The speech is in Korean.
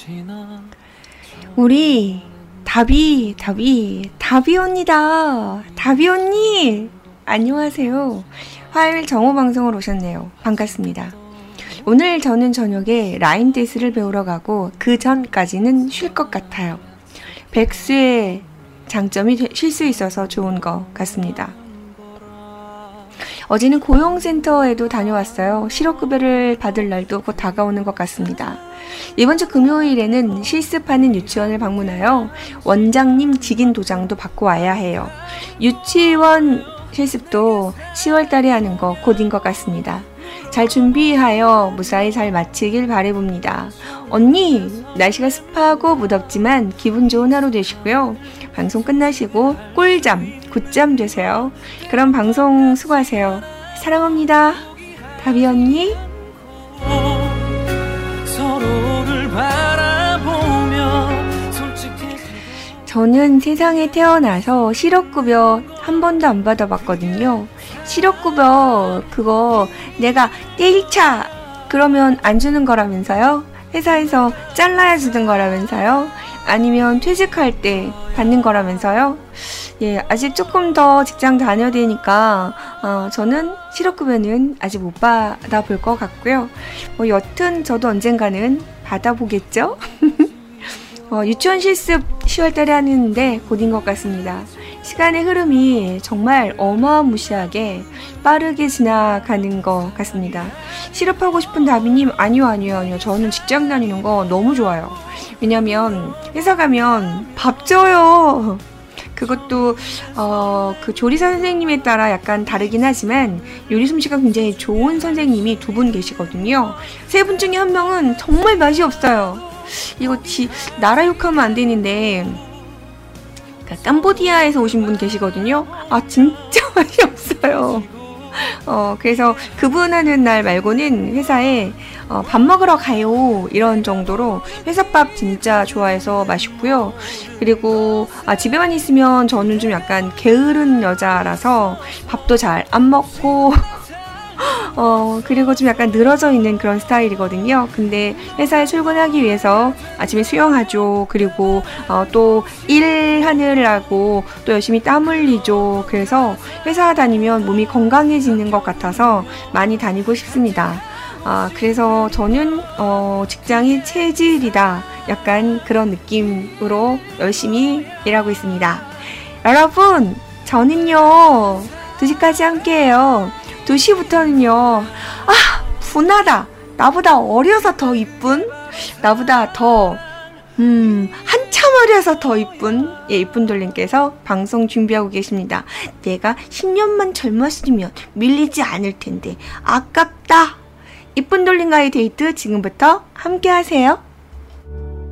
우리 다비 언니다. 다비 언니 안녕하세요. 화요일 정오 방송으로 오셨네요. 반갑습니다. 오늘 저는 저녁에 라인 댄스를 배우러 가고 그 전까지는 쉴 것 같아요. 백수의 장점이 쉴 수 있어서 좋은 것 같습니다. 어제는 고용센터에도 다녀왔어요. 실업급여를 받을 날도 곧 다가오는 것 같습니다. 이번 주 금요일에는 실습하는 유치원을 방문하여 원장님 직인 도장도 받고 와야 해요. 유치원 실습도 10월 달에 하는 거 곧인 것 같습니다. 잘 준비하여 무사히 잘 마치길 바라봅니다. 언니, 날씨가 습하고 무덥지만 기분 좋은 하루 되시고요. 방송 끝나시고 꿀잠, 굿잠 되세요. 그럼 방송 수고하세요. 사랑합니다. 다비 언니. 저는 세상에 태어나서 실업급여 한 번도 안 받아봤거든요. 실업급여 그거 내가 때리차 그러면 안 주는 거라면서요? 회사에서 잘라야 주는 거라면서요? 아니면 퇴직할 때 받는 거라면서요? 예, 아직 조금 더 직장 다녀야 되니까 저는 실업급여는 아직 못 받아볼 것 같고요. 여튼 저도 언젠가는 받아보겠죠? 유치원 실습 10월 달에 하는데 곧인 것 같습니다. 시간의 흐름이 정말 어마무시하게 빠르게 지나가는 것 같습니다. 실업하고 싶은 다비님, 아니요. 저는 직장 다니는 거 너무 좋아요. 왜냐면 회사 가면 밥 줘요. 그것도 그 조리사 선생님에 따라 약간 다르긴 하지만 요리 솜씨가 굉장히 좋은 선생님이 2분 계시거든요. 3분 중에 1명은 정말 맛이 없어요. 이거 나라 욕하면 안 되는데 캄보디아에서 오신 분 계시거든요. 진짜 맛이 없어요. 그래서 그분 하는 날 말고는 회사에 밥 먹으러 가요 이런 정도로 회사밥 진짜 좋아해서 맛있고요. 그리고 집에만 있으면 저는 좀 약간 게으른 여자라서 밥도 잘 안 먹고 그리고 좀 약간 늘어져 있는 그런 스타일이거든요. 근데 회사에 출근하기 위해서 아침에 수영하죠. 그리고 또 일하느라고 또 열심히 땀 흘리죠. 그래서 회사 다니면 몸이 건강해지는 것 같아서 많이 다니고 싶습니다. 그래서 저는 직장이 체질이다. 약간 그런 느낌으로 열심히 일하고 있습니다. 여러분, 저는요 2시까지 함께해요. 2시부터는요 분하다. 나보다 어려서 더 이쁜, 나보다 더 한참 어려서 더 이쁜 이쁜 돌림께서 방송 준비하고 계십니다. 내가 10년만 젊었으면 밀리지 않을 텐데 아깝다. 이쁜 돌림과의 데이트 지금부터 함께 하세요.